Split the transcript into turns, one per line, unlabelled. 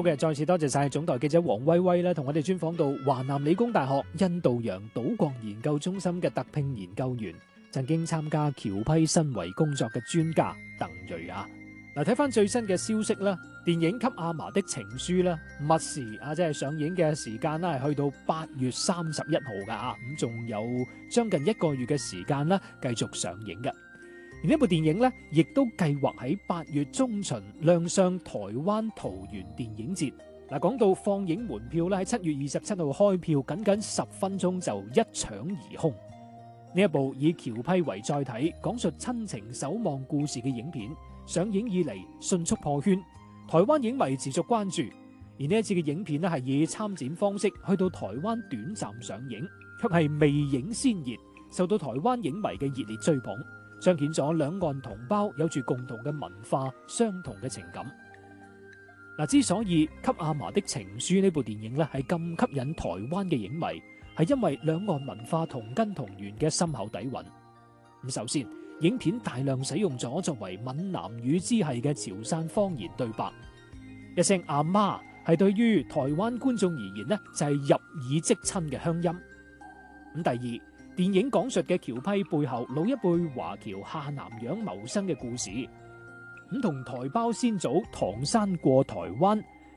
嘅，再次多謝晒總台記者黃威威咧，同我哋專訪到華南理工大學印度洋島國研究中心嘅特聘研究員，曾經參加僑批申遺工作嘅專家鄧睿啊。嗱，睇翻最新嘅消息啦，電影《給阿嫲的情書》咧，密時即係上映嘅時間啦，係去到8月31號噶，咁仲有將近1個月嘅時間啦，繼續上映嘅。而呢部電影咧，亦都計劃喺8月中旬亮相台灣桃園電影節。嗱，講到放映門票咧，喺7月27號開票，僅僅10分鐘就一搶而空。呢一部以僑批為載體，講述親情守望故事嘅影片，上映以嚟迅速破圈，台灣影迷持續關注。而呢一次嘅影片咧，係以參展方式去到台灣短暫上映，卻係未映先熱，受到台灣影迷嘅熱烈追捧，彰顯咗兩岸同胞有住共同嘅文化、相同嘅情感。嗱，之所以《給阿嫲的情書》呢部電影咧係咁吸引台灣嘅影迷，係因為兩岸文化同根同源嘅深厚底蘊。咁首先，影片大量使用咗作為閩南語支系嘅潮汕方言對白，一聲阿媽係對於台灣觀眾而言呢就係入耳即親嘅鄉音。咁第二，電影講述嘅僑批背後老一輩華僑下南洋謀生嘅故事，咁同台胞先祖唐山過台灣